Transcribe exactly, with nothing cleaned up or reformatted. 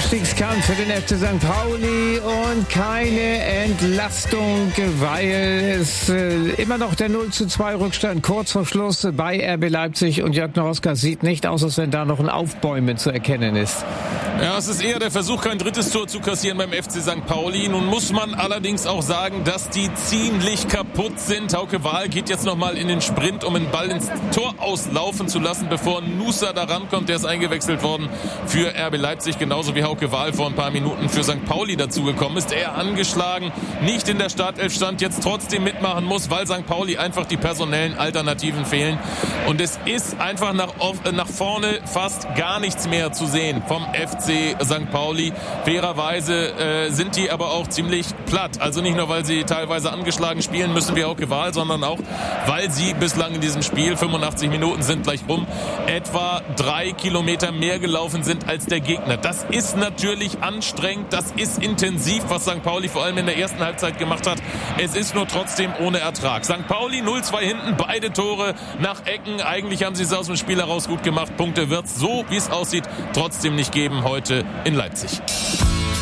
Abstiegskampf für den F C Sankt Pauli und keine Entlastung, weil es äh, immer noch der null zu zwei Rückstand kurz vor Schluss bei R B Leipzig und Jörg Nowaska sieht nicht aus, als wenn da noch ein Aufbäumen zu erkennen ist. Ja, es ist eher der Versuch, kein drittes Tor zu kassieren beim F C Sankt Pauli. Nun muss man allerdings auch sagen, dass die ziemlich kaputt sind. Hauke Wahl geht jetzt nochmal in den Sprint, um den Ball ins Tor auslaufen zu lassen, bevor Nusa da rankommt. Der ist eingewechselt worden für R B Leipzig, genauso wie Hauke Wahl vor ein paar Minuten für Sankt Pauli dazugekommen ist. Er angeschlagen, nicht in der Startelf stand, jetzt trotzdem mitmachen muss, weil Sankt Pauli einfach die personellen Alternativen fehlen. Und es ist einfach nach, nach vorne fast gar nichts mehr zu sehen vom F C Sankt Pauli. Fairerweise äh, sind die aber auch ziemlich platt. Also nicht nur, weil sie teilweise angeschlagen spielen müssen wie Hauke Wahl, sondern auch, weil sie bislang in diesem Spiel, fünfundachtzig Minuten sind gleich rum, etwa drei Kilometer mehr gelaufen sind als der Gegner. Das ist natürlich anstrengend, das ist intensiv, was Sankt Pauli vor allem in der ersten Halbzeit gemacht hat. Es ist nur trotzdem ohne Ertrag. Sankt Pauli null zwei hinten, beide Tore nach Ecken. Eigentlich haben sie es aus dem Spiel heraus gut gemacht. Punkte wird es, so wie es aussieht, trotzdem nicht geben heute in Leipzig.